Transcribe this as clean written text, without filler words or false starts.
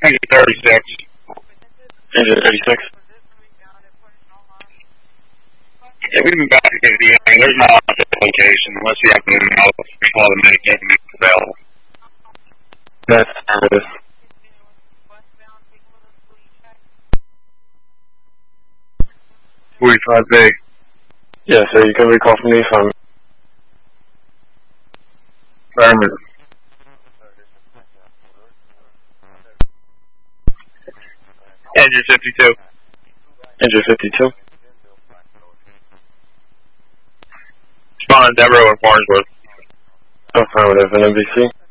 Engine 36. Engine 36. Yeah, we've been back to get the end. There's not a location unless you have to know we call the Medicaid and it's available. That's affirmative. $45B. Yeah, so you can recall from me from Affirmative. Engine 52. Engine 52. Responding Devereaux and Farnsworth. Affirmative. And NBC.